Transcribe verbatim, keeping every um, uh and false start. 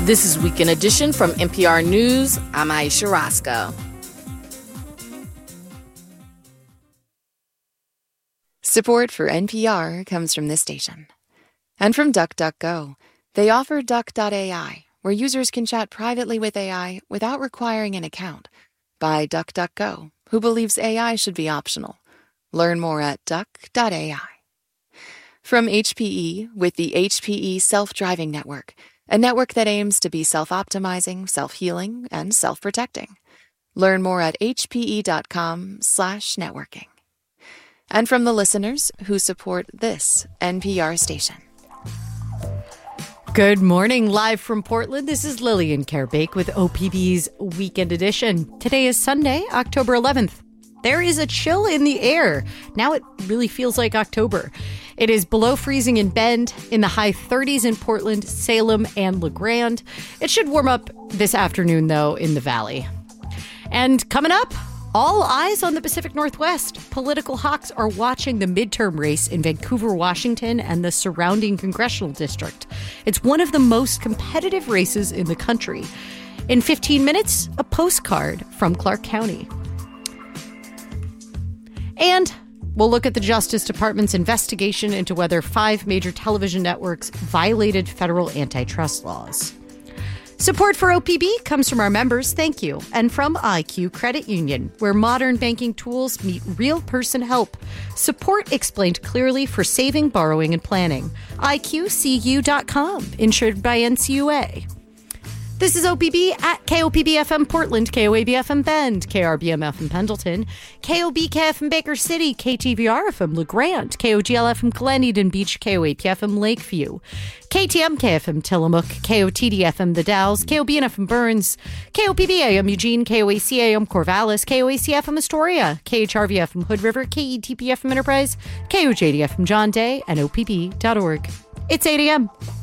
This is Weekend Edition from N P R News. I'm Aisha Roscoe. Support for N P R comes from this station. And from DuckDuckGo. They offer Duck dot A I, where users can chat privately with A I without requiring an account. By DuckDuckGo, who believes A I should be optional. Learn more at duck dot A I. From H P E, with the H P E Self-Driving Network, a network that aims to be self-optimizing, self-healing, and self-protecting. Learn more at hpe.com slash networking. And from the listeners who support this N P R station. Good morning, live from Portland. This is Lillian Kerbake with O P B's Weekend Edition. Today is Sunday, October eleventh. There is a chill in the air. Now it really feels like October. It is below freezing in Bend, in the high thirties in Portland, Salem, and LeGrand. It should warm up this afternoon, though, in the valley. And coming up, all eyes on the Pacific Northwest. Political hawks are watching the midterm race in Vancouver, Washington, and the surrounding congressional district. It's one of the most competitive races in the country. In fifteen minutes, a postcard from Clark County. And we'll look at the Justice Department's investigation into whether five major television networks violated federal antitrust laws. Support for O P B comes from our members, thank you, and from I Q Credit Union, where modern banking tools meet real person help. Support explained clearly for saving, borrowing, and planning. I Q C U dot com, insured by N C U A. This is O P B at K O P B F M Portland, K O A B F M Bend, K R B M F M Pendleton, K O B K F M Baker City, K T V R F M LeGrand, K O G L F M Glen Eden Beach, K O A P F M Lakeview, K T M K F M Tillamook, K O T D F M The Dalles, K O B N F M Burns, K O P B A M Eugene, K O A C A M Corvallis, K O A C F M Astoria, K H R V F M Hood River, K E T P F M Enterprise, K O J D F M John Day, and O P B dot org. It's eight a.m.